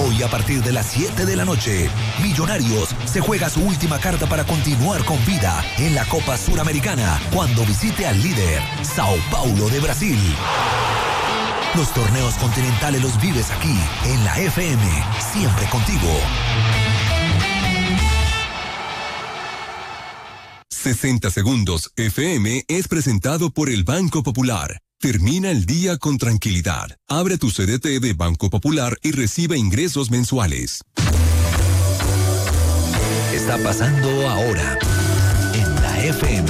Hoy a partir de las 7 de la noche, Millonarios se juega su última carta para continuar con vida en la Copa Suramericana cuando visite al líder, Sao Paulo de Brasil. Los torneos continentales los vives aquí, en la FM, siempre contigo. 60 Segundos FM es presentado por el Banco Popular. Termina el día con tranquilidad. Abre tu CDT de Banco Popular y recibe ingresos mensuales. Está pasando ahora en la FM.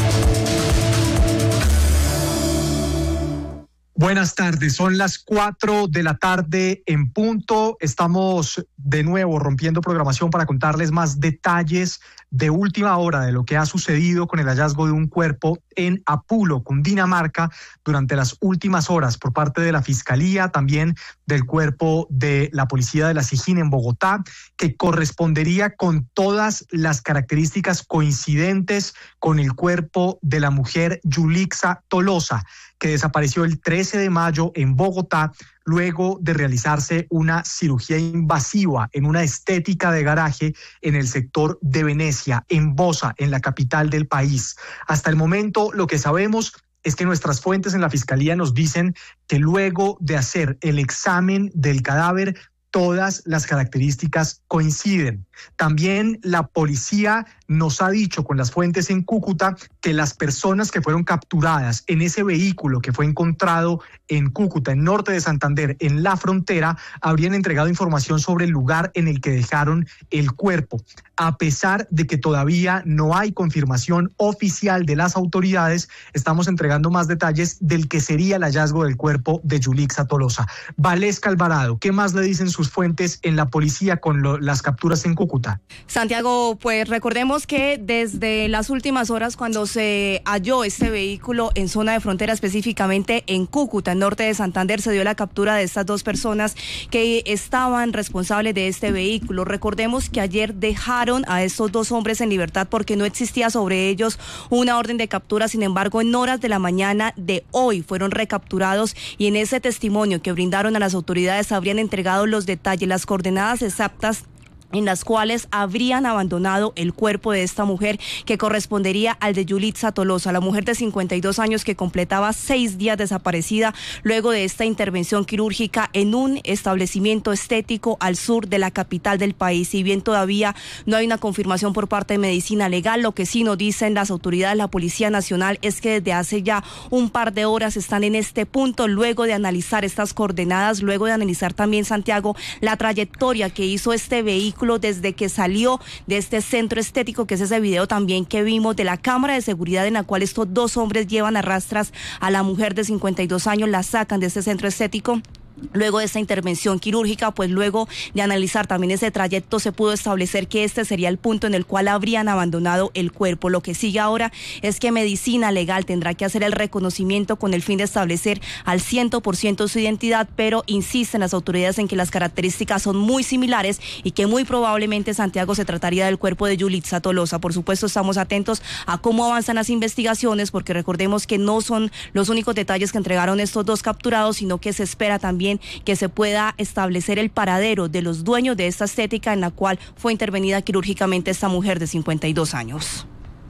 Buenas tardes, son las 4 de la tarde en punto. Estamos de nuevo rompiendo programación para contarles más detalles de última hora de lo que ha sucedido con el hallazgo de un cuerpo en Apulo, Cundinamarca, durante las últimas horas por parte de la Fiscalía, también del cuerpo de la Policía de la SIJIN en Bogotá, que correspondería con todas las características coincidentes con el cuerpo de la mujer Yulixa Tolosa, que desapareció el 13 de mayo en Bogotá luego de realizarse una cirugía invasiva en una estética de garaje en el sector de Venecia, en Bosa, en la capital del país. Hasta el momento, lo que sabemos es que nuestras fuentes en la Fiscalía nos dicen que luego de hacer el examen del cadáver, todas las características coinciden. También la policía nos ha dicho con las fuentes en Cúcuta que las personas que fueron capturadas en ese vehículo que fue encontrado en Cúcuta, en norte de Santander, en la frontera, habrían entregado información sobre el lugar en el que dejaron el cuerpo. A pesar de que todavía no hay confirmación oficial de las autoridades, estamos entregando más detalles del que sería el hallazgo del cuerpo de Yulixa Tolosa. Valesca Alvarado, ¿qué más le dicen sus fuentes en la policía con las capturas en Cúcuta? Santiago, pues recordemos que desde las últimas horas, cuando se halló este vehículo en zona de frontera, específicamente en Cúcuta, en norte de Santander, se dio la captura de estas dos personas que estaban responsables de este vehículo. Recordemos que ayer dejaron a estos dos hombres en libertad porque no existía sobre ellos una orden de captura. Sin embargo, en horas de la mañana de hoy fueron recapturados y en ese testimonio que brindaron a las autoridades habrían entregado los detalles, las coordenadas exactas en las cuales habrían abandonado el cuerpo de esta mujer, que correspondería al de Yulixa Tolosa, la mujer de 52 años que completaba 6 días desaparecida luego de esta intervención quirúrgica en un establecimiento estético al sur de la capital del país. Si bien todavía no hay una confirmación por parte de Medicina Legal, lo que sí nos dicen las autoridades, la Policía Nacional, es que desde hace ya un par de horas están en este punto, luego de analizar estas coordenadas, luego de analizar también, Santiago, la trayectoria que hizo este vehículo desde que salió de este centro estético, que es ese video también que vimos de la cámara de seguridad en la cual estos dos hombres llevan a rastras a la mujer de 52 años, la sacan de este centro estético. Luego de esta intervención quirúrgica, pues luego de analizar también ese trayecto, se pudo establecer que este sería el punto en el cual habrían abandonado el cuerpo. Lo que sigue ahora es que Medicina Legal tendrá que hacer el reconocimiento con el fin de establecer al 100% su identidad, pero insisten las autoridades en que las características son muy similares y que muy probablemente, Santiago, se trataría del cuerpo de Yulixa Tolosa. Por supuesto, estamos atentos a cómo avanzan las investigaciones, porque recordemos que no son los únicos detalles que entregaron estos dos capturados, sino que se espera también que se pueda establecer el paradero de los dueños de esta estética en la cual fue intervenida quirúrgicamente esta mujer de 52 años.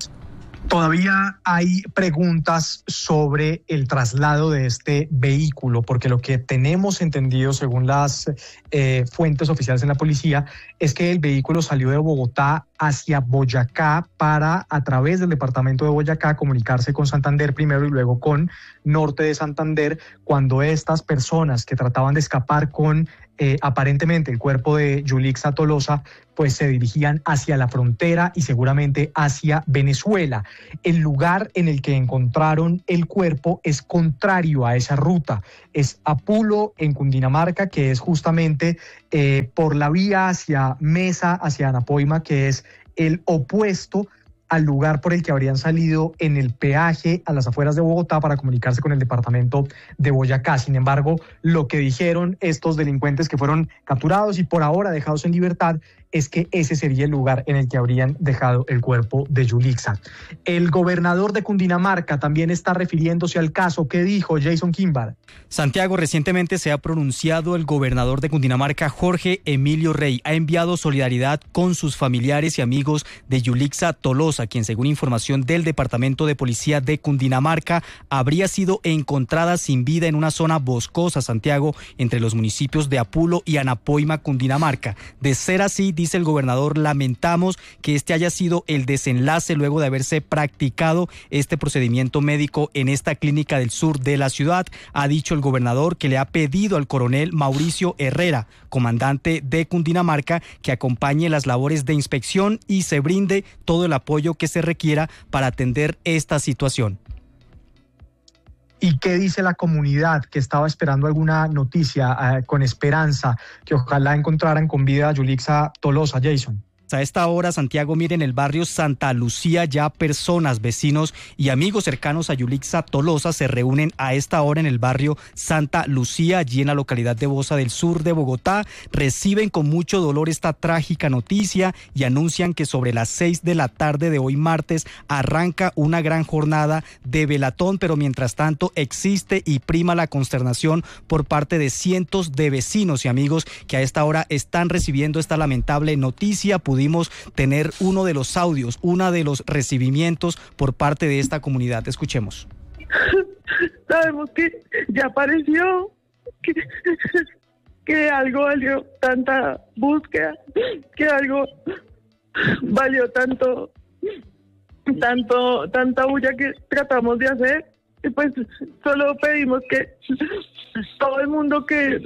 Todavía hay preguntas sobre el traslado de este vehículo, porque lo que tenemos entendido, según las fuentes oficiales en la policía, es que el vehículo salió de Bogotá hacia Boyacá para, a través del departamento de Boyacá, comunicarse con Santander primero y luego con norte de Santander, cuando estas personas que trataban de escapar con aparentemente el cuerpo de Yulixa Tolosa, pues se dirigían hacia la frontera y seguramente hacia Venezuela. El lugar en el que encontraron el cuerpo es contrario a esa ruta. Es Apulo, en Cundinamarca, que es justamente por la vía hacia Mesa, hacia Anapoima, que es el opuesto al lugar por el que habrían salido en el peaje a las afueras de Bogotá para comunicarse con el departamento de Boyacá. Sin embargo, lo que dijeron estos delincuentes que fueron capturados y por ahora dejados en libertad es que ese sería el lugar en el que habrían dejado el cuerpo de Yulixa. El gobernador de Cundinamarca también está refiriéndose al caso. ¿Qué dijo Jason Kimball? Santiago, recientemente se ha pronunciado el gobernador de Cundinamarca, Jorge Emilio Rey. Ha enviado solidaridad con sus familiares y amigos de Yulixa Tolosa, quien, según información del Departamento de Policía de Cundinamarca, habría sido encontrada sin vida en una zona boscosa, Santiago, entre los municipios de Apulo y Anapoima, Cundinamarca. De ser así, dice el gobernador, lamentamos que este haya sido el desenlace luego de haberse practicado este procedimiento médico en esta clínica del sur de la ciudad. Ha dicho el gobernador que le ha pedido al coronel Mauricio Herrera, comandante de Cundinamarca, que acompañe las labores de inspección y se brinde todo el apoyo que se requiera para atender esta situación. ¿Y qué dice la comunidad que estaba esperando alguna noticia con esperanza que ojalá encontraran con vida a Yulixa Tolosa, Jason? A esta hora, Santiago, mire, en el barrio Santa Lucía ya personas, vecinos y amigos cercanos a Yulixa Tolosa se reúnen a esta hora en el barrio Santa Lucía, allí en la localidad de Bosa del sur de Bogotá. Reciben con mucho dolor esta trágica noticia y anuncian que sobre las 6 de la tarde de hoy martes arranca una gran jornada de velatón, pero mientras tanto existe y prima la consternación por parte de cientos de vecinos y amigos que a esta hora están recibiendo esta lamentable noticia. Pudimos tener uno de los audios, uno de los recibimientos por parte de esta comunidad. Escuchemos. Sabemos que ya apareció, que algo valió tanta búsqueda, que algo valió tanta bulla que tratamos de hacer. Y pues solo pedimos que todo el mundo que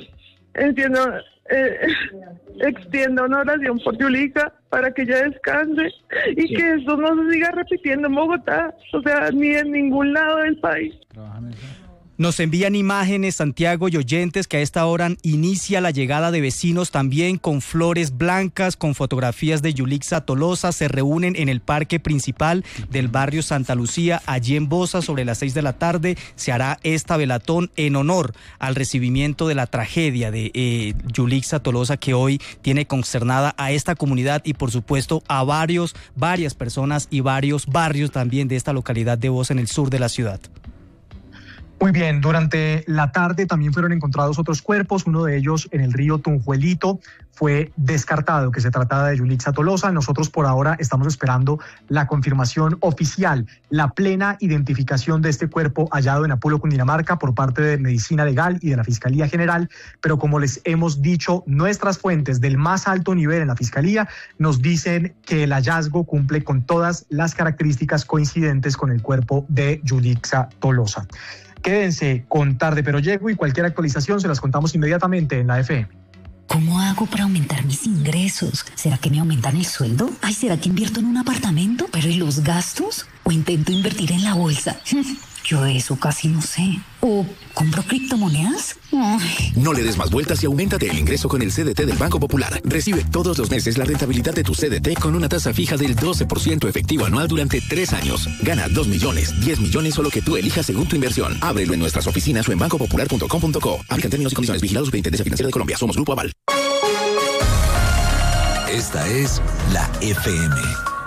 extienda una oración por Yulixa para que ella descanse y que esto no se siga repitiendo en Bogotá, o sea, ni en ningún lado del país. Nos envían imágenes, Santiago, y oyentes que a esta hora inicia la llegada de vecinos también con flores blancas, con fotografías de Yulixa Tolosa. Se reúnen en el parque principal del barrio Santa Lucía, allí en Bosa. Sobre las 6 de la tarde se hará esta velatón en honor al recibimiento de la tragedia de Yulixa Tolosa, que hoy tiene consternada a esta comunidad y por supuesto a varias personas y varios barrios también de esta localidad de Bosa en el sur de la ciudad. Muy bien, durante la tarde también fueron encontrados otros cuerpos, uno de ellos en el río Tunjuelito. Fue descartado que se trataba de Yulixa Tolosa. Nosotros por ahora estamos esperando la confirmación oficial, la plena identificación de este cuerpo hallado en Apulo, Cundinamarca, por parte de Medicina Legal y de la Fiscalía General. Pero como les hemos dicho, nuestras fuentes del más alto nivel en la Fiscalía nos dicen que el hallazgo cumple con todas las características coincidentes con el cuerpo de Yulixa Tolosa. Quédense con Tarde Pero Llego y cualquier actualización se las contamos inmediatamente en la FM. ¿Cómo hago para aumentar mis ingresos? ¿Será que me aumentan el sueldo? Ay, ¿será que invierto en un apartamento? ¿Pero y los gastos? ¿O intento invertir en la bolsa? Yo de eso casi no sé. ¿O compro criptomonedas? Ay. No le des más vueltas y auméntate el ingreso con el CDT del Banco Popular. Recibe todos los meses la rentabilidad de tu CDT con una tasa fija del 12% efectivo anual durante 3 años. Gana 2 millones, 10 millones o lo que tú elijas según tu inversión. Ábrelo en nuestras oficinas o en bancopopular.com.co. Aplican términos y condiciones. Vigilados Superintendencia Financiera de Colombia. Somos Grupo Aval. Esta es la FM.